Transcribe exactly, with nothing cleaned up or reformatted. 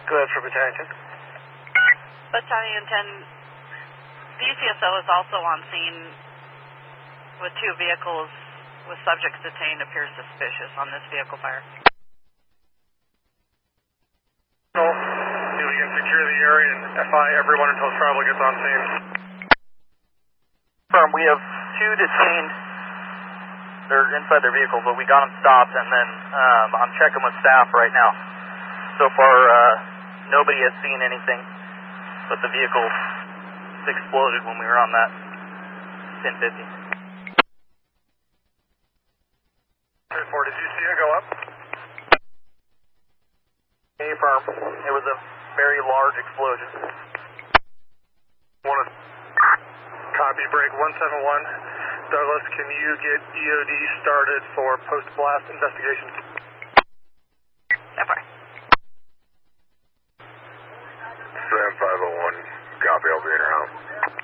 Go ahead for Battalion ten. Battalion ten, D C S O is also on scene with two vehicles with subjects detained, appears suspicious on this vehicle fire. So, see if we can secure the area and F I everyone until travel gets on scene. Firm, we have two detained. They're inside their vehicle, but we got them stopped, and then um, I'm checking with staff right now. So far, uh, nobody has seen anything, but the vehicle exploded when we were on that ten fifty. Four, did you see it go up? Affirm. It was a very large explosion. One copy, break one seven one. Douglas, can you get E O D started for post-blast investigation? Never. Sam five oh one, copy, I'll be in your home.